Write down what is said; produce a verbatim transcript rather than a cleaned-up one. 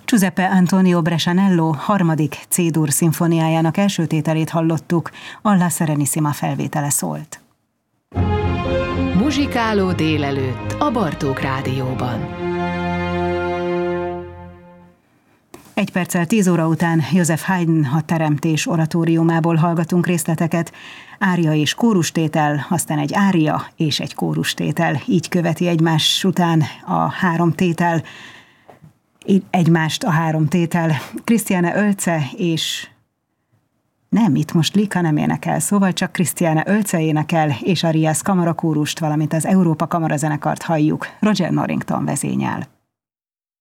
Giuseppe Antonio Brescianello harmadik C-dur szimfóniájának első tételét hallottuk, a La Serenissima felvétele szólt. Muzsikáló délelőtt a Bartók Rádióban. Egy perccel tíz óra után Joseph Haydn a Teremtés oratóriumából hallgatunk részleteket. Ária és kórustétel, aztán egy ária és egy kórustétel. Így követi egymás után a három tétel, egymást a három tétel. Christiane Oelze és... Nem, itt most Lika nem énekel, szóval csak Christiane Oelze énekel, és a Rias kamarakórust, valamint az Európa kamarazenekart halljuk. Roger Norrington vezényel.